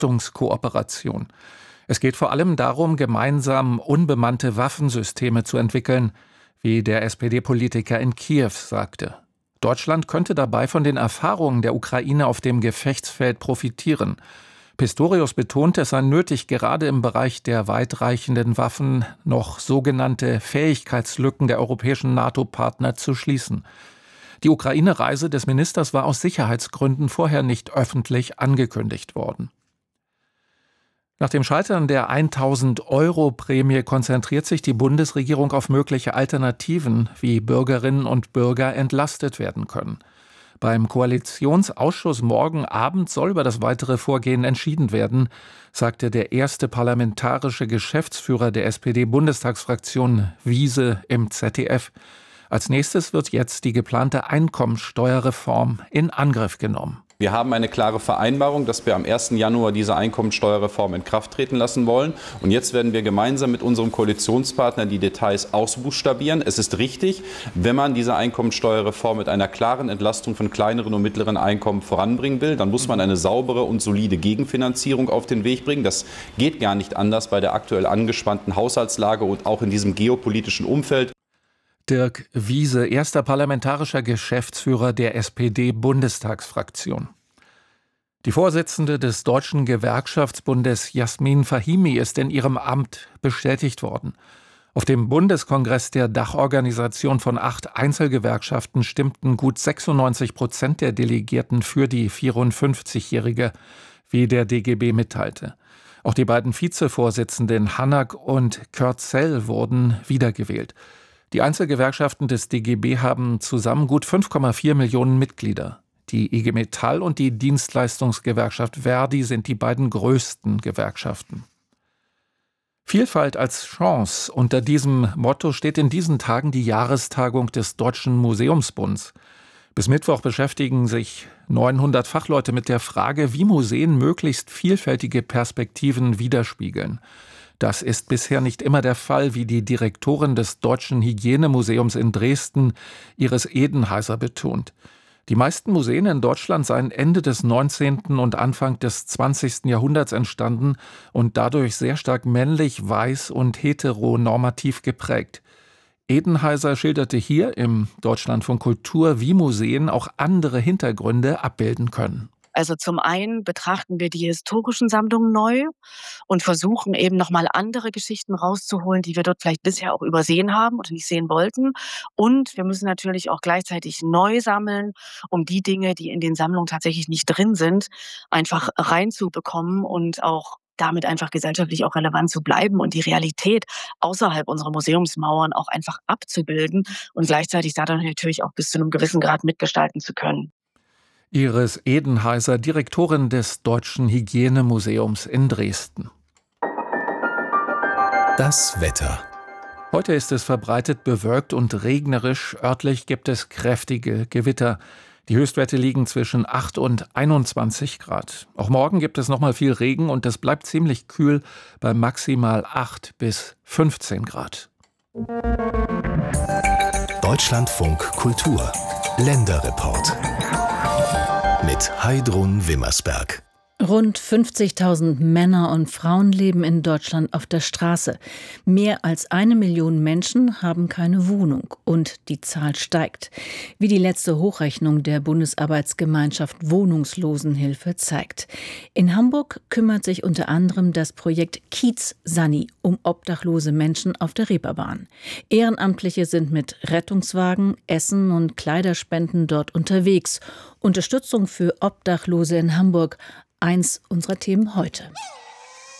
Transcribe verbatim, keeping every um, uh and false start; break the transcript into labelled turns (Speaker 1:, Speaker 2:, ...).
Speaker 1: Rüstungskooperation. Es geht vor allem darum, gemeinsam unbemannte Waffensysteme zu entwickeln, wie der S P D-Politiker in Kiew sagte. Deutschland könnte dabei von den Erfahrungen der Ukraine auf dem Gefechtsfeld profitieren. Pistorius betont, es sei nötig, gerade im Bereich der weitreichenden Waffen noch sogenannte Fähigkeitslücken der europäischen NATO-Partner zu schließen. Die Ukraine-Reise des Ministers war aus Sicherheitsgründen vorher nicht öffentlich angekündigt worden. Nach dem Scheitern der tausend-Euro-Prämie konzentriert sich die Bundesregierung auf mögliche Alternativen, wie Bürgerinnen und Bürger entlastet werden können. Beim Koalitionsausschuss morgen Abend soll über das weitere Vorgehen entschieden werden, sagte der erste parlamentarische Geschäftsführer der S P D-Bundestagsfraktion Wiese im Z D F. Als nächstes wird jetzt die geplante Einkommensteuerreform in Angriff genommen.
Speaker 2: Wir haben eine klare Vereinbarung, dass wir am ersten Januar diese Einkommensteuerreform in Kraft treten lassen wollen. Und jetzt werden wir gemeinsam mit unserem Koalitionspartner die Details ausbuchstabieren. Es ist richtig, wenn man diese Einkommensteuerreform mit einer klaren Entlastung von kleineren und mittleren Einkommen voranbringen will, dann muss man eine saubere und solide Gegenfinanzierung auf den Weg bringen. Das geht gar nicht anders bei der aktuell angespannten Haushaltslage und auch in diesem geopolitischen Umfeld.
Speaker 1: Dirk Wiese, erster parlamentarischer Geschäftsführer der S P D-Bundestagsfraktion. Die Vorsitzende des Deutschen Gewerkschaftsbundes Jasmin Fahimi ist in ihrem Amt bestätigt worden. Auf dem Bundeskongress der Dachorganisation von acht Einzelgewerkschaften stimmten gut sechsundneunzig Prozent der Delegierten für die vierundfünfzigjährige, wie der D G B mitteilte. Auch die beiden Vizevorsitzenden Hanak und Körzel wurden wiedergewählt. Die Einzelgewerkschaften des D G B haben zusammen gut fünf Komma vier Millionen Mitglieder. Die I G Metall und die Dienstleistungsgewerkschaft Verdi sind die beiden größten Gewerkschaften. Vielfalt als Chance. Unter diesem Motto steht in diesen Tagen die Jahrestagung des Deutschen Museumsbunds. Bis Mittwoch beschäftigen sich neunhundert Fachleute mit der Frage, wie Museen möglichst vielfältige Perspektiven widerspiegeln. Das ist bisher nicht immer der Fall, wie die Direktorin des Deutschen Hygienemuseums in Dresden, Iris Edenheiser, betont. Die meisten Museen in Deutschland seien Ende des neunzehnten und Anfang des zwanzigsten Jahrhunderts entstanden und dadurch sehr stark männlich, weiß und heteronormativ geprägt. Edenheiser schilderte hier im Deutschlandfunk Kultur, wie Museen auch andere Hintergründe abbilden können.
Speaker 3: Also zum einen betrachten wir die historischen Sammlungen neu und versuchen eben nochmal andere Geschichten rauszuholen, die wir dort vielleicht bisher auch übersehen haben oder nicht sehen wollten. Und wir müssen natürlich auch gleichzeitig neu sammeln, um die Dinge, die in den Sammlungen tatsächlich nicht drin sind, einfach reinzubekommen und auch damit einfach gesellschaftlich auch relevant zu bleiben und die Realität außerhalb unserer Museumsmauern auch einfach abzubilden und gleichzeitig dadurch natürlich auch bis zu einem gewissen Grad mitgestalten zu können.
Speaker 1: Iris Edenheiser, Direktorin des Deutschen Hygienemuseums in Dresden.
Speaker 4: Das Wetter.
Speaker 1: Heute ist es verbreitet bewölkt und regnerisch. Örtlich gibt es kräftige Gewitter. Die Höchstwerte liegen zwischen acht und einundzwanzig Grad. Auch morgen gibt es nochmal viel Regen und es bleibt ziemlich kühl bei maximal acht bis fünfzehn Grad.
Speaker 4: Deutschlandfunk Kultur. Länderreport. Mit Heidrun Wimmersberg.
Speaker 5: Rund fünfzigtausend Männer und Frauen leben in Deutschland auf der Straße. Mehr als eine Million Menschen haben keine Wohnung und die Zahl steigt, wie die letzte Hochrechnung der Bundesarbeitsgemeinschaft Wohnungslosenhilfe zeigt. In Hamburg kümmert sich unter anderem das Projekt Kiez Sani um obdachlose Menschen auf der Reeperbahn. Ehrenamtliche sind mit Rettungswagen, Essen und Kleiderspenden dort unterwegs. Unterstützung für Obdachlose in Hamburg. Eins unserer Themen heute.